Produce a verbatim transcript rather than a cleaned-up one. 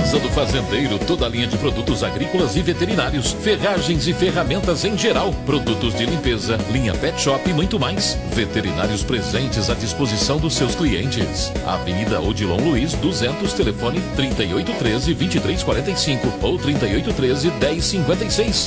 Casa do Fazendeiro, toda a linha de produtos agrícolas e veterinários, ferragens e ferramentas em geral, produtos de limpeza, linha pet shop e muito mais. Veterinários presentes à disposição dos seus clientes. Avenida Odilon Luiz, duzentos, telefone trinta e oito treze, vinte e três quarenta e cinco ou trinta e oito treze, dez cinquenta e seis.